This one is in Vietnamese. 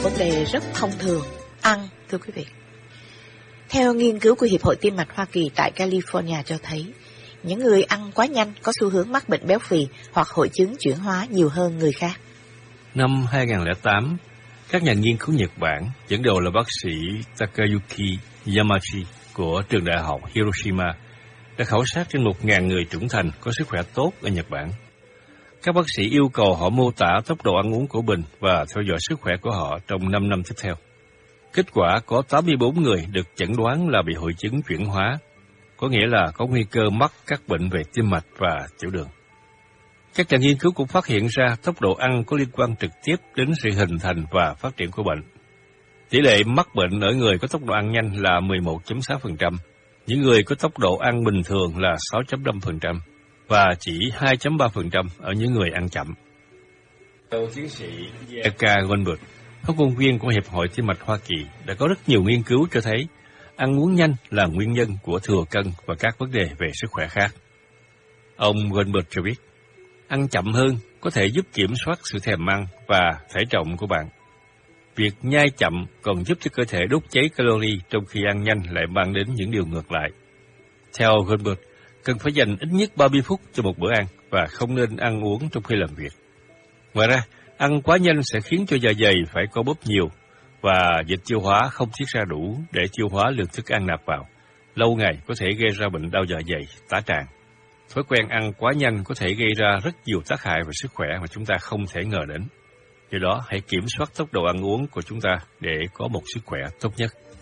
vấn đề rất thông thường, ăn, thưa quý vị. Theo nghiên cứu của Hiệp hội Tim mạch Hoa Kỳ tại California cho thấy, những người ăn quá nhanh có xu hướng mắc bệnh béo phì hoặc hội chứng chuyển hóa nhiều hơn người khác. Năm 2008, các nhà nghiên cứu Nhật Bản, dẫn đầu là bác sĩ Takayuki Yamachi của trường đại học Hiroshima, đã khảo sát trên 1.000 người trưởng thành có sức khỏe tốt ở Nhật Bản. Các bác sĩ yêu cầu họ mô tả tốc độ ăn uống của mình và theo dõi sức khỏe của họ trong 5 năm tiếp theo. Kết quả có 84 người được chẩn đoán là bị hội chứng chuyển hóa, có nghĩa là có nguy cơ mắc các bệnh về tim mạch và tiểu đường. Các nhà nghiên cứu cũng phát hiện ra tốc độ ăn có liên quan trực tiếp đến sự hình thành và phát triển của bệnh. Tỷ lệ mắc bệnh ở người có tốc độ ăn nhanh là 11.6%, những người có tốc độ ăn bình thường là 6.5% và chỉ 2.3% ở những người ăn chậm. Theo tiến sĩ Eka Goldberg, phát ngôn viên của Hiệp hội Tim mạch Hoa Kỳ, đã có rất nhiều nghiên cứu cho thấy ăn uống nhanh là nguyên nhân của thừa cân và các vấn đề về sức khỏe khác. Ông Goldberg cho biết, ăn chậm hơn có thể giúp kiểm soát sự thèm ăn và thể trọng của bạn. Việc nhai chậm còn giúp cho cơ thể đốt cháy calo trong khi ăn nhanh lại mang đến những điều ngược lại. Theo Goldberg, cần phải dành ít nhất 30 phút cho một bữa ăn và không nên ăn uống trong khi làm việc. Ngoài ra, ăn quá nhanh sẽ khiến cho dạ dày phải co bóp nhiều và dịch tiêu hóa không tiết ra đủ để tiêu hóa lượng thức ăn nạp vào. Lâu ngày có thể gây ra bệnh đau dạ dày, tá tràng. Thói quen ăn quá nhanh có thể gây ra rất nhiều tác hại về sức khỏe mà chúng ta không thể ngờ đến. Do đó, hãy kiểm soát tốc độ ăn uống của chúng ta để có một sức khỏe tốt nhất.